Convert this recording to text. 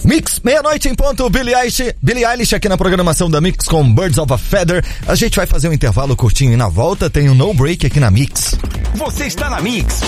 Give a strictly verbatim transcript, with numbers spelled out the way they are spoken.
Mix, meia-noite em ponto, Billie Eilish, Billie Eilish aqui na programação da Mix com Birds of a Feather. A gente vai fazer um intervalo curtinho e na volta tem um No Break aqui na Mix. Você está na Mix,